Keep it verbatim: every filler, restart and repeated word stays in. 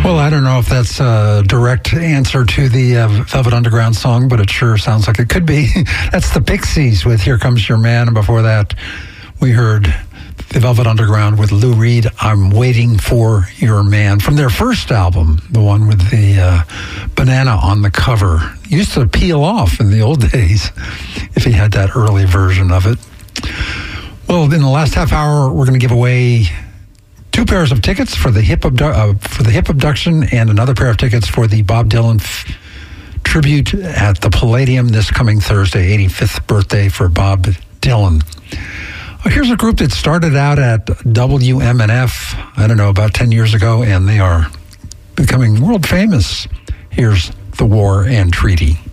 Well, I don't know if that's a direct answer to the uh, Velvet Underground song, but it sure sounds like it could be. That's the Pixies with Here Comes Your Man. And before that, we heard the Velvet Underground with Lou Reed, I'm Waiting for Your Man, from their first album, the one with the uh, banana on the cover. Used to peel off in the old days if he had that early version of it. Well, in the last half hour, we're going to give away two pairs of tickets for the hip abdu- uh, for the hip abduction and another pair of tickets for the Bob Dylan f- tribute at the Palladium this coming Thursday, eighty-fifth birthday for Bob Dylan. Uh, here's a group that started out at W M N F, I don't know, about ten years ago, and they are becoming world famous. Here's The War and Treaty.